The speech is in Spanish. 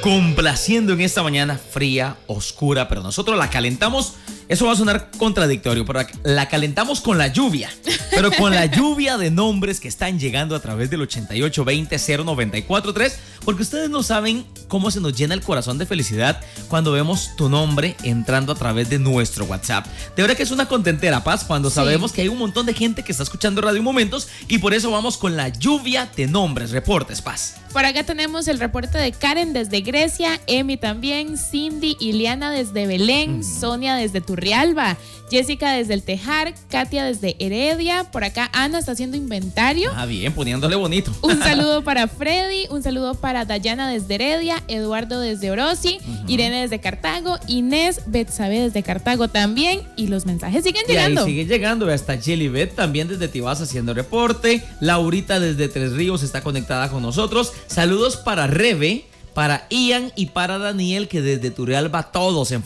complaciendo en esta mañana fría, oscura, pero nosotros la calentamos. Eso va a sonar contradictorio, pero la calentamos con la lluvia. Pero con la lluvia de nombres que están llegando a través del 8820-0943. Porque ustedes no saben cómo se nos llena el corazón de felicidad cuando vemos tu nombre entrando a través de nuestro WhatsApp. De verdad que es una contentera, Paz, cuando sabemos que hay un montón de gente que está escuchando Radio Momentos. Y por eso vamos con la lluvia de nombres. Reportes, Paz. Por acá tenemos el reporte de Karen desde Grecia, Emi también, Cindy, Iliana desde Belén, Sonia desde Turrialba, Jessica desde El Tejar, Katia desde Heredia. Por acá Ana está haciendo inventario. Ah, bien, poniéndole bonito. Un saludo para Freddy, un saludo para Dayana desde Heredia, Eduardo desde Orosi, Irene desde Cartago, Inés, Betsabe desde Cartago también. Y los mensajes siguen llegando. Ahí sigue llegando, hasta Jelibet también desde Tibás haciendo reporte. Laurita desde Tres Ríos está conectada con nosotros. Saludos para Rebe, para Ian y para Daniel, que desde Turrialba todos en